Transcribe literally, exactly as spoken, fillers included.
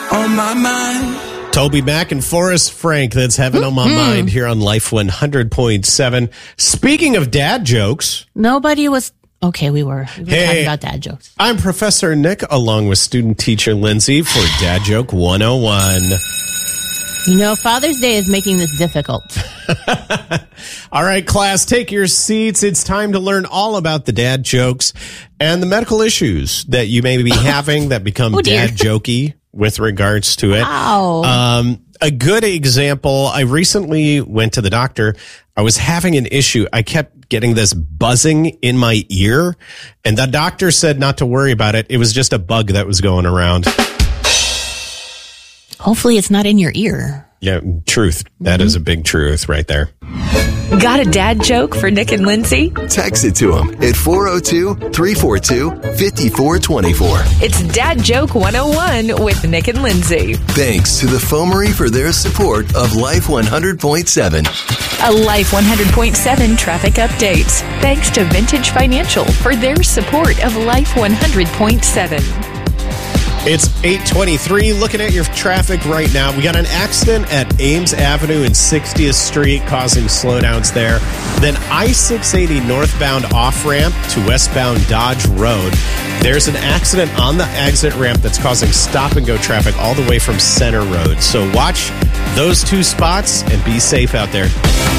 on my mind. Toby Mac and Forrest Frank, that's Heaven on My Mm-hmm. Mind here on Life one hundred point seven. Speaking of dad jokes. Nobody was... Okay, we were. We were Hey. talking about dad jokes. I'm Professor Nick, along with student teacher Lindsay for Dad Joke one oh one. You know, Father's Day is making this difficult. All right, class, take your seats. It's time to learn all about the dad jokes and the medical issues that you may be having that become Oh, dear. dad jokey with regards to it. Wow. Um, a good example, I recently went to the doctor. I was having an issue. I kept getting this buzzing in my ear, and the doctor said not to worry about it. It was just a bug that was going around. Hopefully it's not in your ear. Yeah, truth. That is a big truth right there. Got a dad joke for Nick and Lindsay? Text it to them at four oh two, three four two, five four two four. It's Dad Joke one oh one with Nick and Lindsay. Thanks to the Foamery for their support of Life one hundred point seven. A Life one hundred point seven traffic update. Thanks to Vintage Financial for their support of Life one hundred point seven. It's eight twenty-three. Looking at your traffic right now, we got an accident at Ames Avenue and sixtieth Street causing slowdowns there. Then I six eighty northbound off-ramp to westbound Dodge Road. There's an accident on the exit ramp that's causing stop-and-go traffic all the way from Center Road. So watch those two spots and be safe out there.